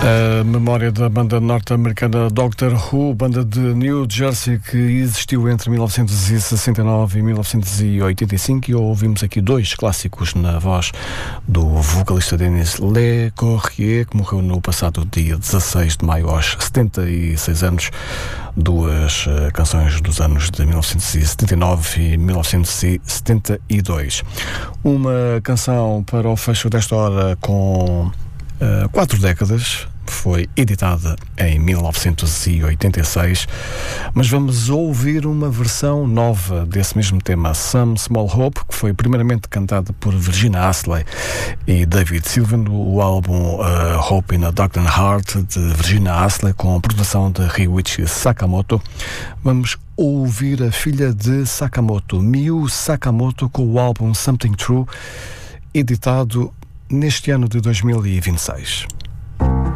A memória da banda norte-americana Doctor Who, banda de New Jersey que existiu entre 1969 e 1985, e ouvimos aqui dois clássicos na voz do vocalista Denis Lecorrier, que morreu no passado dia 16 de maio aos 76 anos. Duas canções dos anos de 1979 e 1972. Uma canção para o fecho desta hora com 4 décadas. Foi editada em 1986, mas vamos ouvir uma versão nova desse mesmo tema, Some Small Hope, que foi primeiramente cantada por Virginia Astley e David Sylvian, o álbum Hope in a Darkened Heart de Virginia Astley, com a produção de Ryuichi Sakamoto. Vamos ouvir a filha de Sakamoto, Miyu Sakamoto, com o álbum Something True, editado neste ano de 2026.